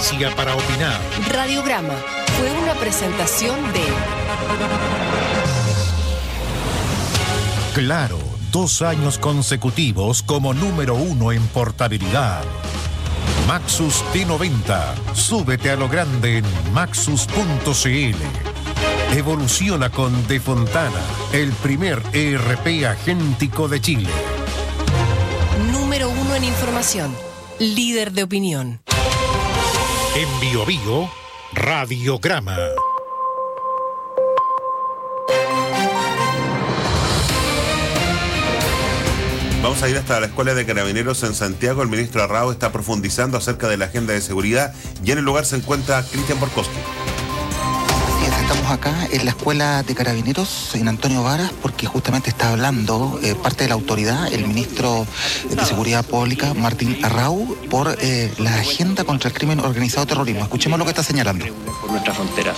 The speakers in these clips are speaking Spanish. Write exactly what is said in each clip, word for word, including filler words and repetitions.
Licencia para opinar. Radiograma fue una presentación de Claro, dos años consecutivos como número uno en portabilidad. Maxus T noventa. Súbete a lo grande en maxus punto c l. Evoluciona con De Fontana, el primer E R P agéntico de Chile. Número uno en información. Líder de opinión. En Bio Bio, Radiograma. Vamos a ir hasta la Escuela de Carabineros en Santiago. El ministro Arrau está profundizando acerca de la agenda de seguridad y en el lugar se encuentra Cristian Borkowski. Estamos acá en la Escuela de Carabineros en Antonio Varas porque justamente está hablando eh, parte de la autoridad, el ministro de Seguridad Pública, Martín Arrau, por eh, la agenda contra el crimen organizado y terrorismo. Escuchemos lo que está señalando. Por nuestras fronteras.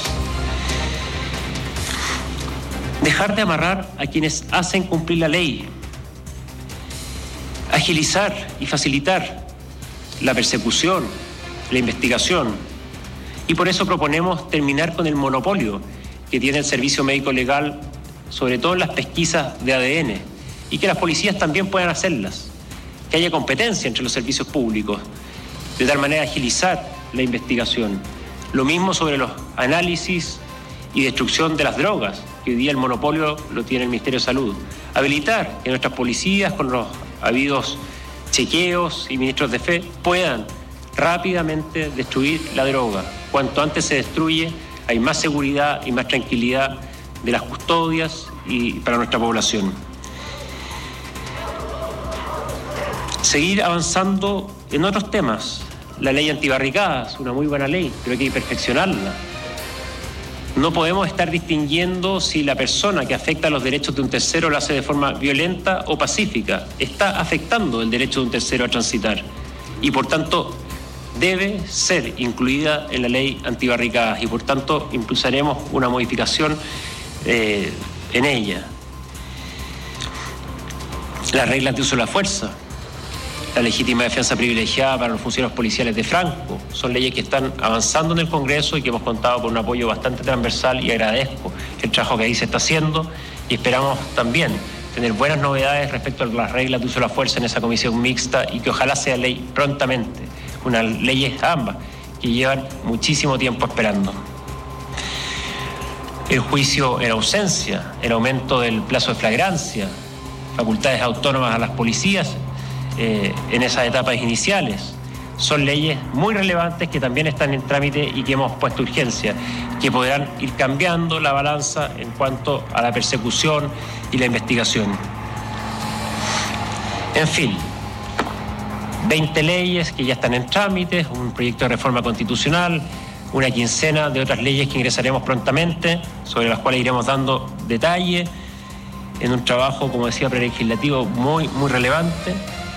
Dejar de amarrar a quienes hacen cumplir la ley. Agilizar y facilitar la persecución, la investigación. Y por eso proponemos terminar con el monopolio que tiene el Servicio Médico Legal, sobre todo en las pesquisas de A D N, y que las policías también puedan hacerlas, que haya competencia entre los servicios públicos, de tal manera agilizar la investigación. Lo mismo sobre los análisis y destrucción de las drogas, que hoy día el monopolio lo tiene el Ministerio de Salud. Habilitar que nuestras policías, con los habidos chequeos y ministros de fe, puedan rápidamente destruir la droga. Cuanto antes se destruye, hay más seguridad y más tranquilidad de las custodias y para nuestra población. Seguir avanzando en otros temas. La ley antibarricadas, una muy buena ley, pero hay que perfeccionarla. No podemos estar distinguiendo si la persona que afecta los derechos de un tercero lo hace de forma violenta o pacífica. Está afectando el derecho de un tercero a transitar y por tanto debe ser incluida en la ley antibarricadas y por tanto impulsaremos una modificación eh, en ella. Las reglas de uso de la fuerza, la legítima defensa privilegiada para los funcionarios policiales de Franco, son leyes que están avanzando en el Congreso y que hemos contado con un apoyo bastante transversal y agradezco el trabajo que ahí se está haciendo y esperamos también tener buenas novedades respecto a las reglas de uso de la fuerza en esa comisión mixta y que ojalá sea ley prontamente, unas leyes ambas que llevan muchísimo tiempo esperando. El juicio en ausencia, el aumento del plazo de flagrancia, facultades autónomas a las policías, Eh, en esas etapas iniciales. Son leyes muy relevantes que también están en trámite y que hemos puesto urgencia, que podrán ir cambiando la balanza en cuanto a la persecución y la investigación. En fin, veinte leyes que ya están en trámite, un proyecto de reforma constitucional, una quincena de otras leyes que ingresaremos prontamente, sobre las cuales iremos dando detalle, en un trabajo, como decía, prelegislativo muy, muy relevante.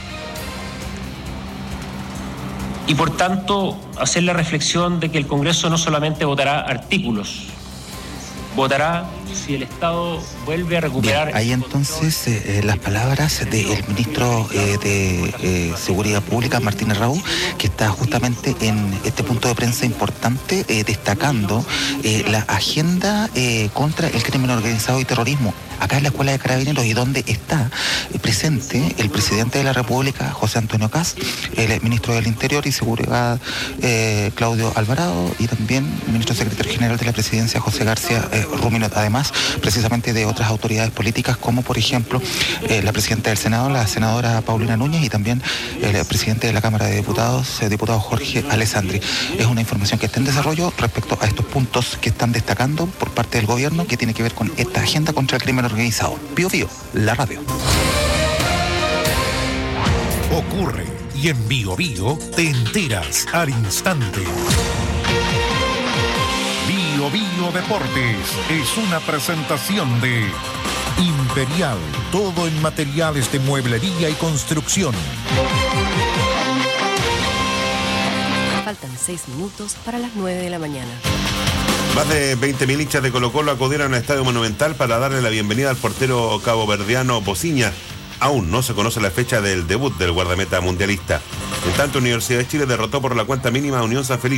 Y por tanto, hacer la reflexión de que el Congreso no solamente votará artículos, votará si el Estado vuelve a recuperar... Bien, ahí entonces eh, las palabras del ministro eh, de eh, Seguridad Pública, Martín Arrau, que está justamente en este punto de prensa importante, eh, destacando eh, la agenda eh, contra el crimen organizado y terrorismo. Acá en la Escuela de Carabineros y donde está presente el presidente de la República, José Antonio Kast, el ministro del Interior y Seguridad, eh, Claudio Alvarado, y también el ministro secretario general de la Presidencia, José García eh, Rumino, además precisamente de otras autoridades políticas, como por ejemplo eh, la presidenta del Senado, la senadora Paulina Núñez, y también el presidente de la Cámara de Diputados, el diputado Jorge Alessandri. Es una información que está en desarrollo respecto a estos puntos que están destacando por parte del gobierno, que tiene que ver con esta agenda contra el crimen organizado. Bio Bio, la radio. Ocurre y en Bio Bio te enteras al instante. Bio Bio Deportes es una presentación de Imperial, todo en materiales de mueblería y construcción. Faltan seis minutos para las nueve de la mañana. Más de veinte mil hinchas de Colo-Colo acudieron al Estadio Monumental para darle la bienvenida al portero caboverdiano Pociña. Aún no se conoce la fecha del debut del guardameta mundialista. En tanto, Universidad de Chile derrotó por la cuenta mínima a Unión San Felipe.